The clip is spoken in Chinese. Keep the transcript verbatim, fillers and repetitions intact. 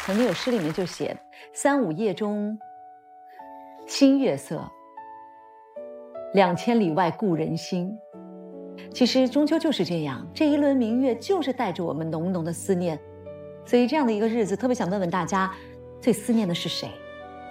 曾经有诗里面就写三五夜中新月色，两千里外故人心。其实中秋就是这样，这一轮明月就是带着我们浓浓的思念。所以这样的一个日子，特别想问问大家，最思念的是谁？